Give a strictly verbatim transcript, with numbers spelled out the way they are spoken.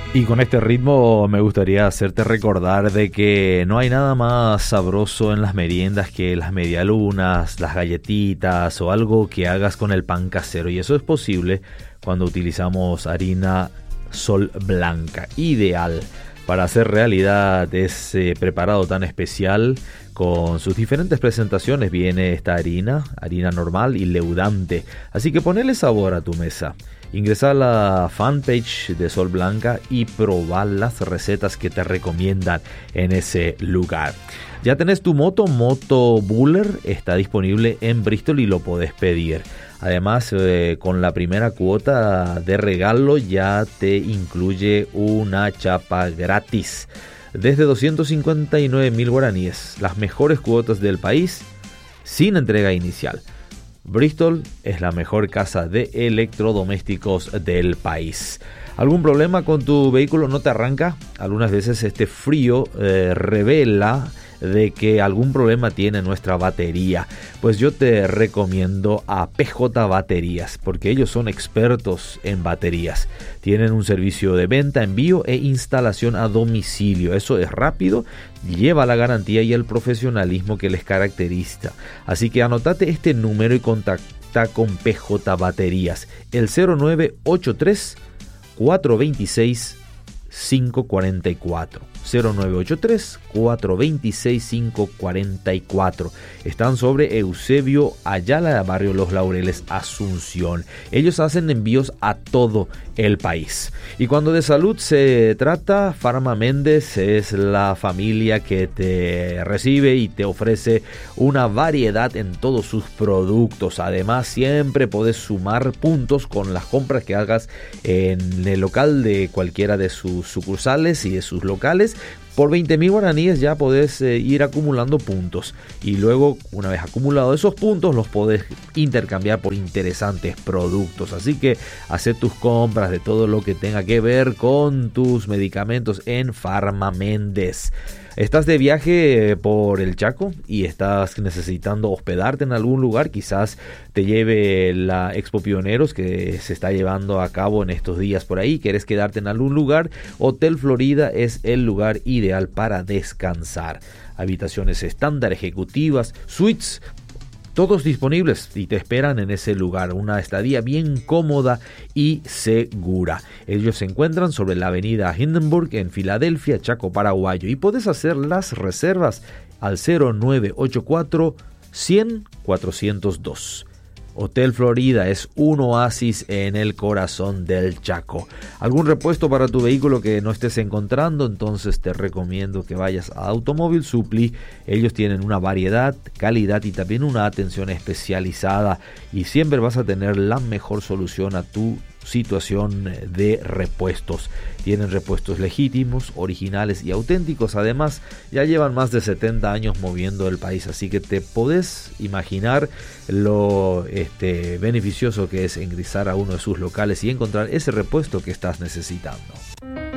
Y con este ritmo me gustaría hacerte recordar de que no hay nada más sabroso en las meriendas que las medialunas, las galletitas o algo que hagas con el pan casero. Y eso es posible cuando utilizamos harina Sol Blanca, ideal para hacer realidad ese preparado tan especial. Con sus diferentes presentaciones viene esta harina, harina normal y leudante. Así que ponele sabor a tu mesa. Ingresa a la fanpage de Sol Blanca y probar las recetas que te recomiendan en ese lugar. Ya tenés tu moto, Moto Buller, está disponible en Bristol y lo podés pedir. Además, eh, con la primera cuota de regalo ya te incluye una chapa gratis. Desde doscientos cincuenta y nueve mil guaraníes, las mejores cuotas del país, sin entrega inicial. Bristol es la mejor casa de electrodomésticos del país. ¿Algún problema con tu vehículo? ¿No te arranca? Algunas veces este frío eh, revela de que algún problema tiene nuestra batería. Pues yo te recomiendo a P J Baterías, porque ellos son expertos en baterías. Tienen un servicio de venta, envío e instalación a domicilio. Eso es rápido, lleva la garantía y el profesionalismo que les caracteriza. Así que anotate este número y contacta con P J Baterías, el cero nueve ocho tres, cuatro dos seis, cinco cuatro cuatro. cero nueve ocho tres, cuatro dos seis, cinco cuatro cuatro. Están sobre Eusebio Ayala, barrio Los Laureles, Asunción. Ellos hacen envíos a todo el país. Y cuando de salud se trata, Farma Méndez es la familia que te recibe y te ofrece una variedad en todos sus productos. Además, siempre podés sumar puntos con las compras que hagas en el local de cualquiera de sus sucursales y de sus locales. Por veinte mil guaraníes ya podés eh, ir acumulando puntos. Y luego, una vez acumulados esos puntos, los podés intercambiar por interesantes productos. Así que haz tus compras de todo lo que tenga que ver con tus medicamentos en Farma Méndez. Estás de viaje por el Chaco y estás necesitando hospedarte en algún lugar. Quizás te lleve la Expo Pioneros que se está llevando a cabo en estos días por ahí. ¿Quieres quedarte en algún lugar? Hotel Florida es el lugar ideal para descansar. Habitaciones estándar, ejecutivas, suites, todos disponibles y te esperan en ese lugar. Una estadía bien cómoda y segura. Ellos se encuentran sobre la avenida Hindenburg en Filadelfia, Chaco Paraguayo. Y puedes hacer las reservas al cero nueve ocho cuatro, cien, cuatrocientos dos. Hotel Florida es un oasis en el corazón del Chaco. ¿Algún repuesto para tu vehículo que no estés encontrando? Entonces te recomiendo que vayas a Automóvil Supply. Ellos tienen una variedad, calidad y también una atención especializada. Y siempre vas a tener la mejor solución a tu situación de repuestos. Tienen repuestos legítimos, originales y auténticos. Además, ya llevan más de setenta años moviendo el país, así que te podés imaginar lo este, beneficioso que es ingresar a uno de sus locales y encontrar ese repuesto que estás necesitando.